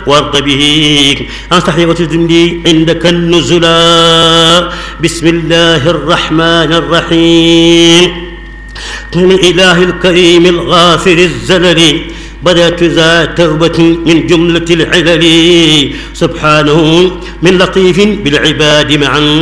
وارض به أنصحني وتجد لي عندك النزلا. بسم الله الرحمن الرحيم. من الإله الكريم الغافر الزلل بدأت ذا توبة من جملة العلل سبحانه من لطيف بالعباد معا